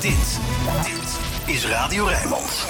Dit is Radio Rijnmond.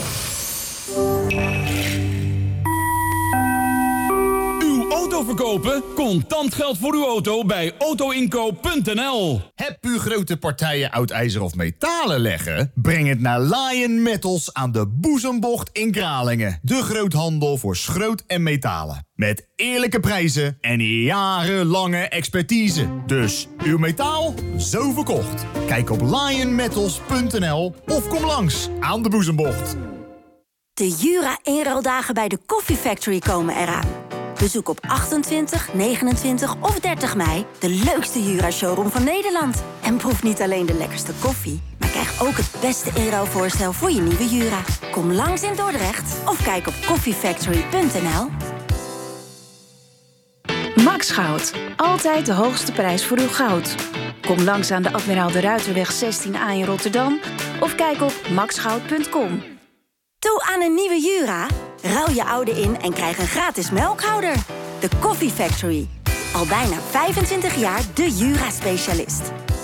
Uw auto verkopen? Contant geld voor uw auto bij autoinkoop.nl. Heb u grote partijen oud ijzer of metalen leggen? Breng het naar Lion Metals aan de Boezembocht in Kralingen. De groothandel voor schroot en metalen. Met eerlijke prijzen en jarenlange expertise. Dus uw metaal, zo verkocht. Kijk op lionmetals.nl of kom langs aan de Boezembocht. De Jura inruildagen bij de Coffee Factory komen eraan. Bezoek op 28, 29 of 30 mei de leukste Jura-showroom van Nederland. En proef niet alleen de lekkerste koffie, maar krijg ook het beste inruilvoorstel voor je nieuwe Jura. Kom langs in Dordrecht of kijk op coffeefactory.nl. Max Goud. Altijd de hoogste prijs voor uw goud. Kom langs aan de Admiraal de Ruiterweg 16A in Rotterdam of kijk op maxgoud.com. Toe aan een nieuwe Jura? Ruil je oude in en krijg een gratis melkhouder. De Coffee Factory. Al bijna 25 jaar de Jura-specialist.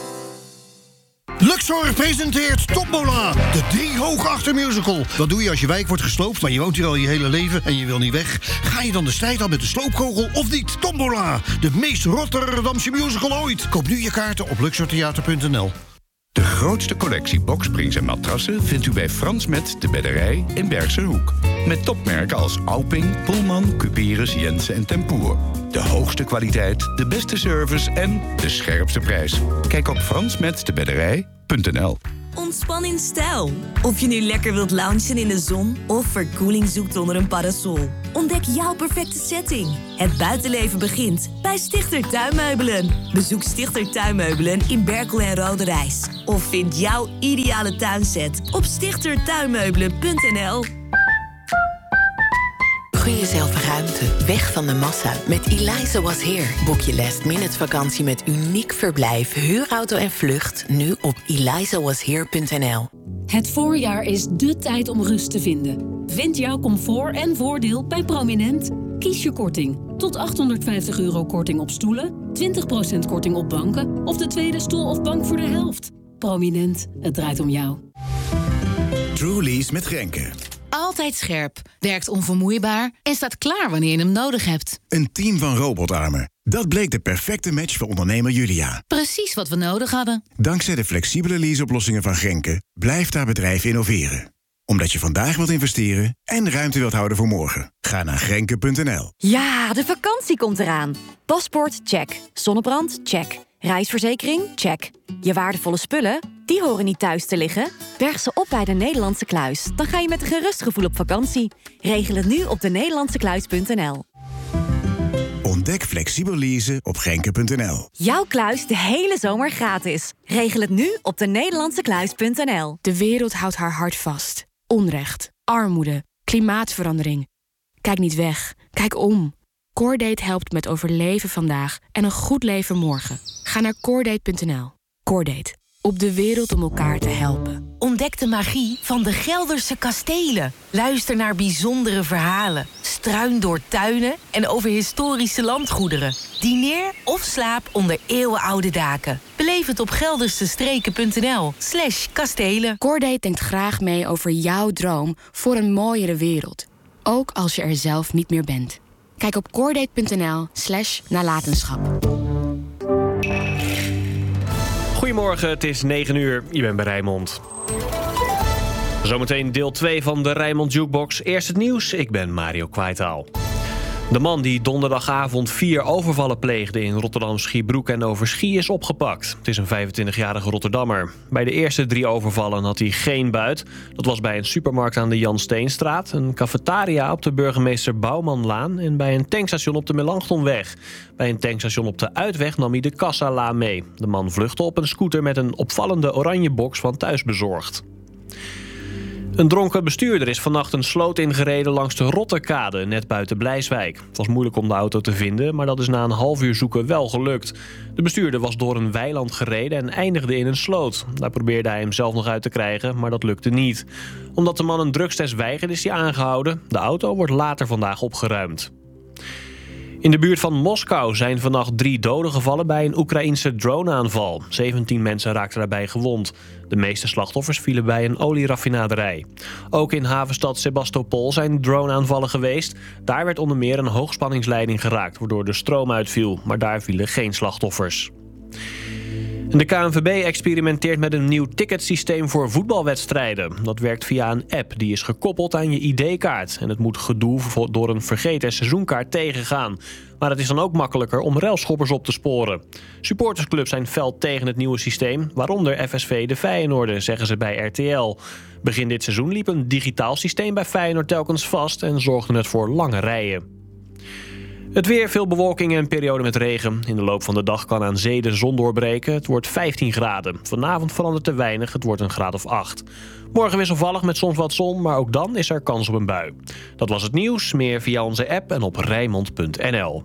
Luxor presenteert Tombola, de 3 Hoogachter musical. Wat doe je als je wijk wordt gesloopt, maar je woont hier al je hele leven en je wil niet weg? Ga je dan de strijd aan met de sloopkogel of niet? Tombola, de meest Rotterdamse musical ooit. Koop nu je kaarten op luxortheater.nl. De grootste collectie boksprings en matrassen vindt u bij Frans Met de Bedderij in Bergse Hoek. Met topmerken als Auping, Pullman, Cuperus, Jensen en Tempoer. De hoogste kwaliteit, de beste service en de scherpste prijs. Kijk op fransmetdebedderij.nl. Ontspan in stijl. Of je nu lekker wilt loungen in de zon of verkoeling zoekt onder een parasol. Ontdek jouw perfecte setting. Het buitenleven begint bij Stichter Tuinmeubelen. Bezoek Stichter Tuinmeubelen in Berkel en Roderijs. Of vind jouw ideale tuinset op stichtertuinmeubelen.nl. Gun jezelf ruimte, weg van de massa. Met Eliza Was Here boek je last-minute vakantie met uniek verblijf, huurauto en vlucht nu op elizawashere.nl. Het voorjaar is dé tijd om rust te vinden. Vind jouw comfort en voordeel bij Prominent. Kies je korting. Tot €850 korting op stoelen, 20% korting op banken of de tweede stoel of bank voor de helft. Prominent, het draait om jou. Truly's met Grenke. Altijd scherp, werkt onvermoeibaar en staat klaar wanneer je hem nodig hebt. Een team van robotarmen. Dat bleek de perfecte match voor ondernemer Julia. Precies wat we nodig hadden. Dankzij de flexibele leaseoplossingen van Grenke blijft haar bedrijf innoveren. Omdat je vandaag wilt investeren en ruimte wilt houden voor morgen. Ga naar grenke.nl. Ja, de vakantie komt eraan. Paspoort, check. Zonnebrand, check. Reisverzekering, check. Je waardevolle spullen, die horen niet thuis te liggen. Berg ze op bij de Nederlandse Kluis. Dan ga je met een gerust gevoel op vakantie. Regel het nu op denederlandsekluis.nl. Ontdek flexibel leasen op grenke.nl. Jouw kluis de hele zomer gratis. Regel het nu op denederlandsekluis.nl. De wereld houdt haar hart vast. Onrecht, armoede, klimaatverandering. Kijk niet weg, kijk om. Cordate helpt met overleven vandaag en een goed leven morgen. Ga naar cordate.nl. Cordate, op de wereld om elkaar te helpen. Ontdek de magie van de Gelderse kastelen. Luister naar bijzondere verhalen. Struin door tuinen en over historische landgoederen. Dineer of slaap onder eeuwenoude daken. Beleef het op geldersestreken.nl/kastelen. Cordate denkt graag mee over jouw droom voor een mooiere wereld. Ook als je er zelf niet meer bent. Kijk op cordate.nl/nalatenschap. Goedemorgen, het is 9 uur. Je bent bij Rijnmond. Zometeen deel 2 van de Rijnmond Jukebox. Eerst het nieuws, ik ben Mario Kwaitaal. De man die donderdagavond 4 overvallen pleegde in Rotterdam Schiebroek en Overschie is opgepakt. Het is een 25-jarige Rotterdammer. Bij de eerste 3 overvallen had hij geen buit. Dat was bij een supermarkt aan de Jan Steenstraat, een cafetaria op de Burgemeester Bouwmanlaan en bij een tankstation op de Melanchthonweg. Bij een tankstation op de Uitweg nam hij de kassala mee. De man vluchtte op een scooter met een opvallende oranje box van Thuisbezorgd. Een dronken bestuurder is vannacht een sloot ingereden langs de Rotterkade, net buiten Blijswijk. Het was moeilijk om de auto te vinden, maar dat is na een half uur zoeken wel gelukt. De bestuurder was door een weiland gereden en eindigde in een sloot. Daar probeerde hij hem zelf nog uit te krijgen, maar dat lukte niet. Omdat de man een drugstest weigerde, is hij aangehouden. De auto wordt later vandaag opgeruimd. In de buurt van Moskou zijn vannacht 3 doden gevallen bij een Oekraïense droneaanval. 17 mensen raakten daarbij gewond. De meeste slachtoffers vielen bij een olieraffinaderij. Ook in havenstad Sebastopol zijn droneaanvallen geweest. Daar werd onder meer een hoogspanningsleiding geraakt, waardoor de stroom uitviel. Maar daar vielen geen slachtoffers. De KNVB experimenteert met een nieuw ticketsysteem voor voetbalwedstrijden. Dat werkt via een app die is gekoppeld aan je ID-kaart. En het moet gedoe door een vergeten seizoenkaart tegengaan. Maar het is dan ook makkelijker om relschoppers op te sporen. Supportersclubs zijn fel tegen het nieuwe systeem, waaronder FSV de Feyenoorder, zeggen ze bij RTL. Begin dit seizoen liep een digitaal systeem bij Feyenoord telkens vast en zorgde het voor lange rijen. Het weer, veel bewolking en een periode met regen. In de loop van de dag kan aan zee de zon doorbreken. Het wordt 15 graden. Vanavond verandert te weinig, het wordt een graad of 8. Morgen wisselvallig met soms wat zon, maar ook dan is er kans op een bui. Dat was het nieuws, meer via onze app en op Rijnmond.nl.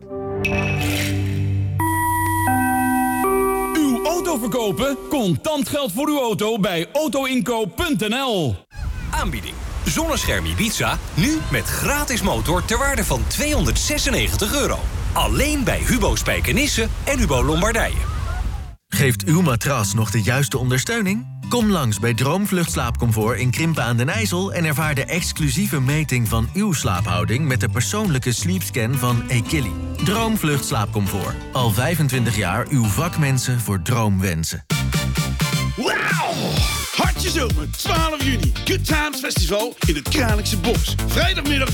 Uw auto verkopen? Contant geld voor uw auto bij autoinkoop.nl. Aanbieding. Zonnescherm Ibiza, nu met gratis motor ter waarde van €296. Alleen bij Hubo Spijkenisse en Hubo Lombardije. Geeft uw matras nog de juiste ondersteuning? Kom langs bij Droomvlucht Slaapcomfort in Krimpen aan den IJssel en ervaar de exclusieve meting van uw slaaphouding met de persoonlijke sleepscan van Equilly. Droomvlucht Slaapcomfort. Al 25 jaar uw vakmensen voor droomwensen. Wauw! Hartje zomer, 12 juni. Good Times Festival in het Kralingse Bos. Vrijdagmiddag